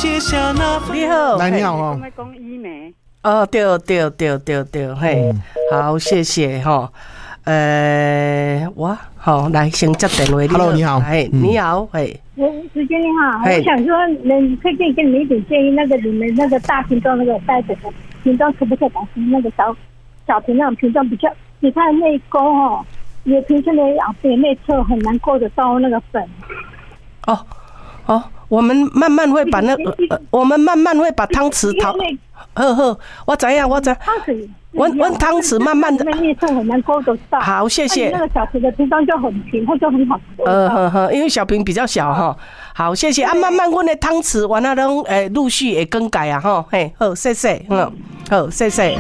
你好， 来你好哦。 讲医美。 哦，对，嘿，好，谢谢哈。我好来先接电话。 Hello， 你好， 哎，你好，嘿。 子娟你好，我想说，可以给你一点建议，那个你们那个大瓶装那个带着的瓶装可不可以改成那个小瓶那种瓶装比较？你看内勾哦，也瓶身的内侧很难勾得到那个粉。 我们慢慢会把我们慢慢会把汤匙呵，我知样，汤匙，我汤匙慢慢的， 内侧很难勾得到。 好，谢谢。 那个小瓶的瓶装就很平，它就很好勾。 因为小瓶比较小哈。好，谢谢啊，慢慢我的汤匙完了拢陆续会更改啊哈，嘿，好，谢谢，好，谢谢，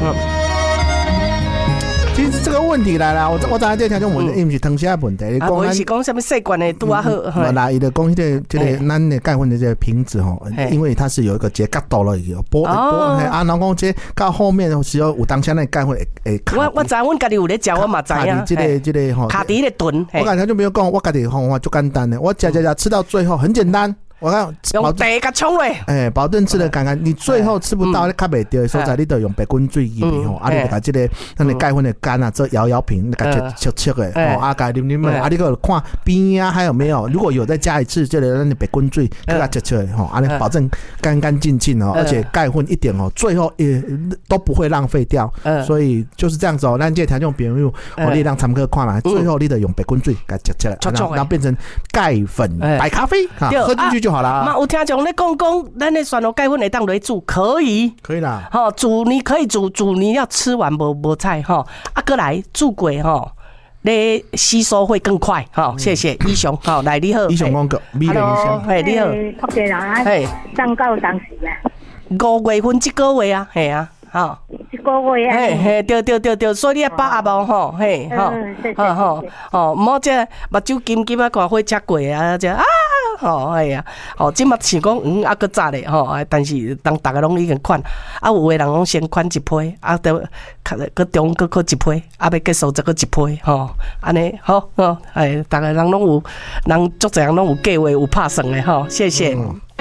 其实这个问题来了，我知影这条种问题，伊毋是汤匙的问题。 我是讲什么细罐的拄啊好。 伊就讲这个咱的钙粉的这个瓶子吼，因为它是有一个截角度了，有剥啊，然后讲这到后面的时候有当下那钙粉会卡。 我知，阮家己有咧食，我嘛知影。 这个吼， 卡伫咧炖。 我刚才就没有讲，我家己方法就简单的，我吃到最后很简单。我看用茶甲冲嘞， 保证吃的干干。你最后吃不到，你卡袂到的所在，你都用白滚水入去吼，你就把这个咱的钙粉的干啊，做摇瓶，你把它切的，加啉啉你个看边啊还有没有？如果有再加一次，这个咱的白滚水，给它切的吼，你保证干干净净哦，而且钙粉一点哦，最后也都不会浪费掉。所以就是这样子哦，咱这条种朋友，你让参考看嘛，最后你得用白滚水给它切来，然后变成钙粉白咖啡，喝进去就好了。 嘛有听众咧讲，咱的酸辣钙粉会当来煮，可以啦。 煮你可以煮，你要吃完无菜哈，过来煮过哈，你吸收会更快哈。谢谢医雄，好来你好， 医雄讲个美丽医生， 嘿你好， 福建人啊，上到当时啊 ，5月份这个月啊，嘿啊。好， 一个月啊， 嘿，对，所以你要把握吼，嘿，好，莫这目睭金啊，看火吃过啊，这哎呀，即马想讲搁早咧吼，但是当大家拢已经款，有的人拢先款一批，搁中搁一批，要结束再搁一批，安尼好，大家人拢有，人足侪人拢有计划，有拍算的吼，谢谢。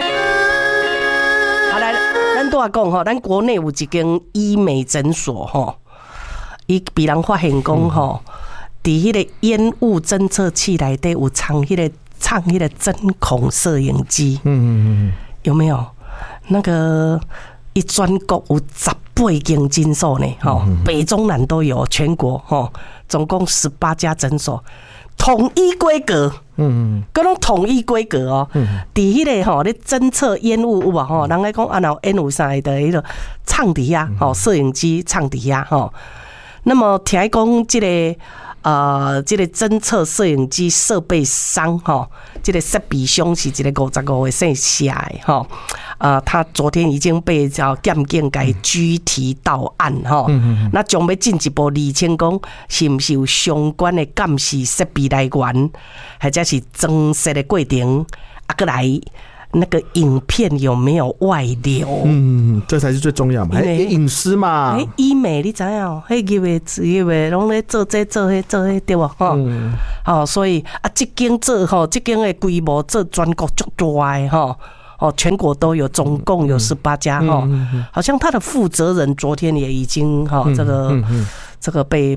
都话讲吼，咱国内有一间医美诊所吼，伊被人发现讲吼，伫迄个烟雾侦测器内底有藏迄个针孔摄影机，有没有？那个一全国有18间诊所呢，吼，北中南都有，全国吼，总共18家诊所。统一规格，各种统一规格哦。伫迄个吼，咧侦测烟雾有无吼？人来讲啊，然后烟雾啥的迄个藏伫遐吼，摄影机藏伫遐吼。那么听讲这个侦测摄影机设备商吼，这个设备商是一个55岁姓夏的吼。他昨天已经被检警给拘提到案哈，那将要进一步厘清讲是不是有相关的监视设备来源，或者是装设的过程，过来那个影片有没有外流？ 这才是最重要嘛，隐私嘛。 医美你知影？迄业的拢咧做这做迄对无？所以这间的规模做全国足大的吼。全国都有，总共有18家哈，好像他的负责人昨天也已经这个被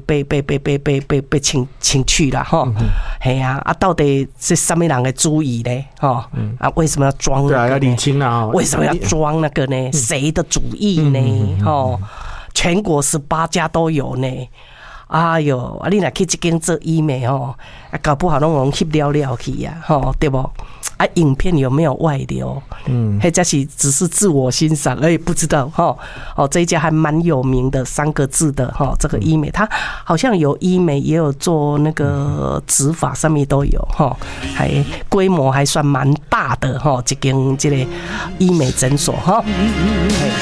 请去了哈，嘿呀到底是什么人的主意呢？为什么要装？ 对啊，要理清啊， 为什么要装那个呢？谁的主意呢？全国18家都有呢。哎呦，你若去这间做医美搞不好拢用翕了去呀，对不？影片有没有外流？或者是只是自我欣赏而已，不知道这一家还蛮有名的3个字的这个医美，它好像有医美，也有做那个植发，上面都有还规模还算蛮大的这间这个医美诊所